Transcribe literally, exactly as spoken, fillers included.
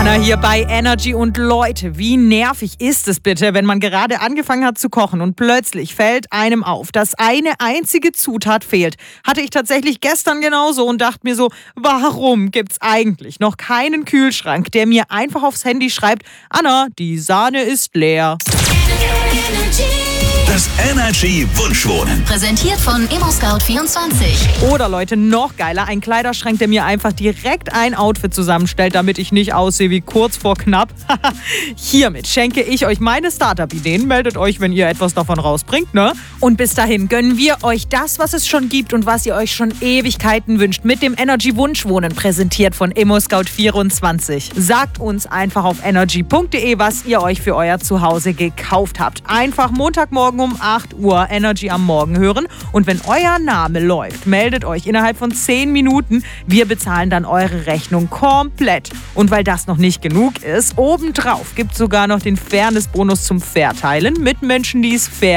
Anna hier bei Energy und Leute, wie nervig ist es bitte, wenn man gerade angefangen hat zu kochen und plötzlich fällt einem auf, dass eine einzige Zutat fehlt. Hatte ich tatsächlich gestern genauso und dachte mir so, warum gibt's eigentlich noch keinen Kühlschrank, der mir einfach aufs Handy schreibt, Anna, die Sahne ist leer. Das Energy Wunschwohnen. Präsentiert von ImmoScout vierundzwanzig. Oder Leute, noch geiler, ein Kleiderschrank, der mir einfach direkt ein Outfit zusammenstellt, damit ich nicht aussehe wie kurz vor knapp. Hiermit schenke ich euch meine Startup-Ideen. Meldet euch, wenn ihr etwas davon rausbringt, ne? Und bis dahin gönnen wir euch das, was es schon gibt und was ihr euch schon Ewigkeiten wünscht, mit dem Energy Wunschwohnen, präsentiert von ImmoScout vierundzwanzig. Sagt uns einfach auf energy punkt de, was ihr euch für euer Zuhause gekauft habt. Einfach Montagmorgen um acht Uhr Energy am Morgen hören und wenn euer Name läuft, meldet euch innerhalb von zehn Minuten. Wir bezahlen dann eure Rechnung komplett. Und weil das noch nicht genug ist, obendrauf gibt es sogar noch den Fairness-Bonus zum Verteilen mit Menschen, die es fair